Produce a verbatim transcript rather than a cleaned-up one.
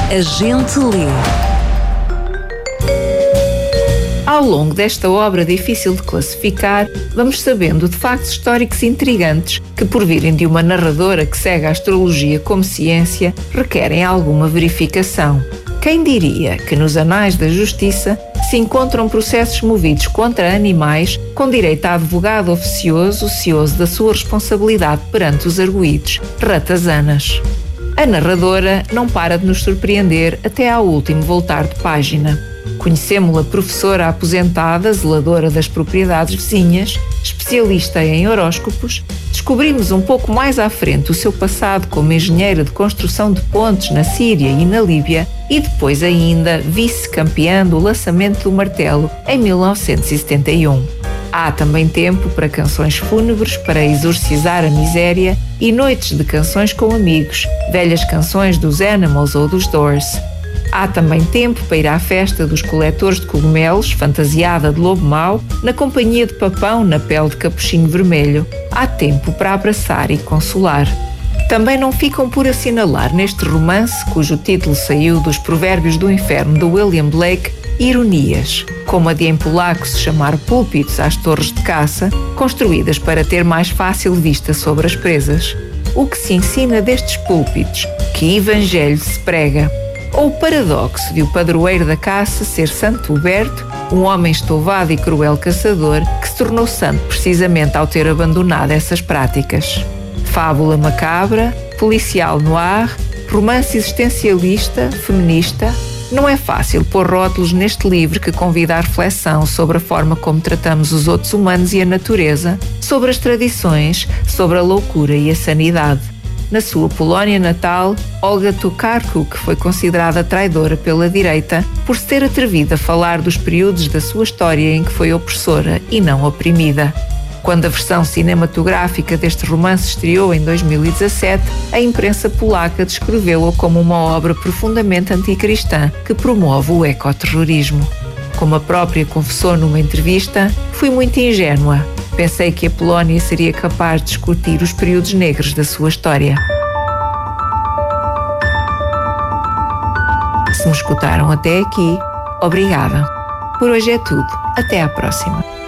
A gente lê. Ao longo desta obra difícil de classificar, vamos sabendo de factos históricos intrigantes que, por virem de uma narradora que segue a astrologia como ciência, requerem alguma verificação. Quem diria que nos anais da justiça se encontram processos movidos contra animais com direito a advogado oficioso, cioso da sua responsabilidade perante os arguidos ratazanas? A narradora não para de nos surpreender até ao último voltar de página. Conhecemos-la professora aposentada, zeladora das propriedades vizinhas, especialista em horóscopos. Descobrimos um pouco mais à frente o seu passado como engenheira de construção de pontes na Síria e na Líbia e depois ainda vice-campeã do lançamento do martelo em mil novecentos e setenta e um. Há também tempo para canções fúnebres para exorcizar a miséria e noites de canções com amigos, velhas canções dos Animals ou dos Doors. Há também tempo para ir à festa dos coletores de cogumelos, fantasiada de lobo mau, na companhia de papão na pele de capuchinho vermelho. Há tempo para abraçar e consolar. Também não ficam por assinalar neste romance, cujo título saiu dos Provérbios do Inferno de William Blake, ironias, como a de em polaco se chamar púlpitos às torres de caça, construídas para ter mais fácil vista sobre as presas. O que se ensina destes púlpitos? Que evangelho se prega? Ou o paradoxo de o padroeiro da caça ser Santo Huberto, um homem estouvado e cruel caçador que se tornou santo precisamente ao ter abandonado essas práticas. Fábula macabra, policial noir, romance existencialista, feminista. Não é fácil pôr rótulos neste livro que convida à reflexão sobre a forma como tratamos os outros humanos e a natureza, sobre as tradições, sobre a loucura e a sanidade. Na sua Polónia natal, Olga Tokarczuk foi considerada traidora pela direita por se ter atrevido a falar dos períodos da sua história em que foi opressora e não oprimida. Quando a versão cinematográfica deste romance estreou em dois mil e dezassete, a imprensa polaca descreveu-a como uma obra profundamente anticristã que promove o ecoterrorismo. Como a própria confessou numa entrevista, fui muito ingênua. Pensei que a Polónia seria capaz de discutir os períodos negros da sua história. Se me escutaram até aqui, obrigada. Por hoje é tudo. Até à próxima.